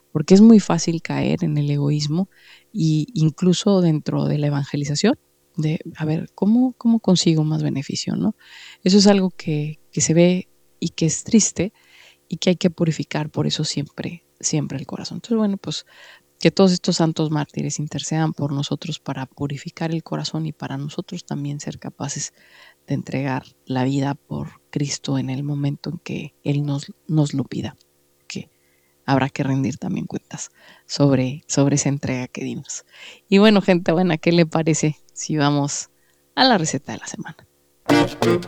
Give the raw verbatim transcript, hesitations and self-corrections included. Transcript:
porque es muy fácil caer en el egoísmo y incluso dentro de la evangelización, de a ver, ¿cómo, cómo consigo más beneficio, ¿no? Eso es algo que, que se ve y que es triste y que hay que purificar por eso siempre, siempre el corazón. Entonces, bueno, pues que todos estos santos mártires intercedan por nosotros para purificar el corazón y para nosotros también ser capaces de entregar la vida por Cristo en el momento en que Él nos, nos lo pida. Que habrá que rendir también cuentas sobre, sobre esa entrega que dimos. Y bueno, gente buena, ¿qué le parece si vamos a la receta de la semana?